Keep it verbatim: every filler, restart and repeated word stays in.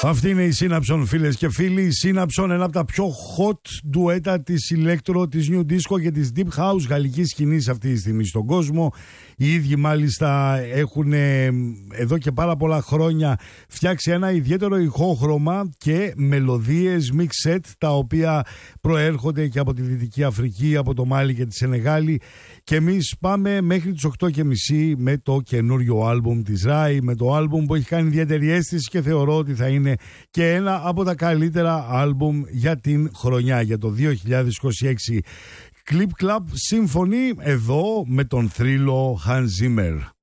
Αυτή είναι η Σύναψον, φίλες και φίλοι. Η Σύναψον, ένα από τα πιο hot ντουέτα της Electro, της New Disco και της Deep House γαλλικής σκηνής αυτή τη στιγμή στον κόσμο. Οι ίδιοι μάλιστα έχουν εδώ και πάρα πολλά χρόνια φτιάξει ένα ιδιαίτερο ηχόχρωμα και μελωδίες mix set, τα οποία προέρχονται και από τη Δυτική Αφρική, από το Μάλι και τη Σενεγάλη. Και εμείς πάμε μέχρι τις οκτώ και μισή με το καινούριο άλμπουμ της Rai, με το άλμπουμ που έχει κάνει ιδιαίτερη αίσθηση και θεωρώ ότι θα είναι και ένα από τα καλύτερα άλμπουμ για την χρονιά, για το δύο χιλιάδες είκοσι έξι. Clip Club Symphony εδώ με τον θρύλο Hans Zimmer.